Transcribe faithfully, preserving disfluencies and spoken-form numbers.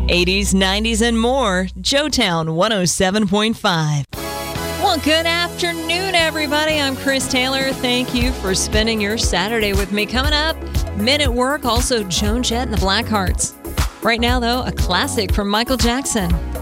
eighties, nineties, and more. Joetown one oh seven point five. Well, good afternoon, everybody. I'm Chris Taylor. Thank you for spending your Saturday with me. Coming up, Men at Work, also Joan Jett and the Blackhearts. Right now, though, a classic from Michael Jackson.